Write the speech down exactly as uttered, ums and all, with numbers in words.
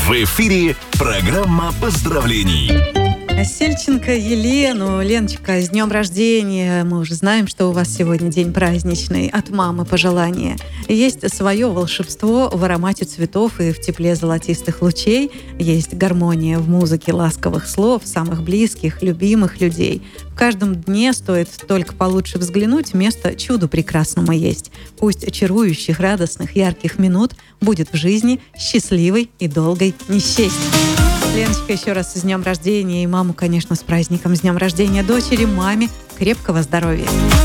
В эфире программа поздравлений. Сельченко Елену. Леночка, с днем рождения. Мы уже знаем, что у вас сегодня день праздничный. От мамы пожелания. Есть свое волшебство в аромате цветов и в тепле золотистых лучей. Есть гармония в музыке ласковых слов самых близких, любимых людей. В каждом дне стоит только получше взглянуть, место чуду прекрасному есть. Пусть чарующих, радостных, ярких минут будет в жизни счастливой и долгой не счесть. Леночка, еще раз с днем рождения. И маму, конечно, с праздником, с днем рождения дочери, маме крепкого здоровья.